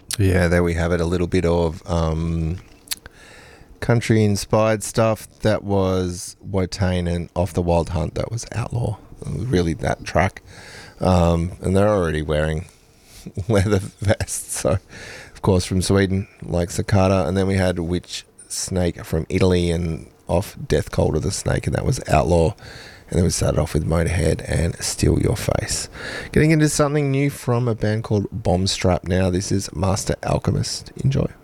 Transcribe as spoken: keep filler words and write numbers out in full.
Yeah, there we have it. A little bit of um, country inspired stuff. That was Wotan and Off the Wild Hunt. That was Outlaw. It was really that track. Um, and they're already wearing leather vests. So, of course, from Sweden, like Cicada. And then we had Witch Snake from Italy and off Death Cult of the Snake, and that was Outlaw. And then we started off with Motorhead and Steal Your Face. Getting into something new from a band called Bombstrap now. This is Master Alchemist. Enjoy.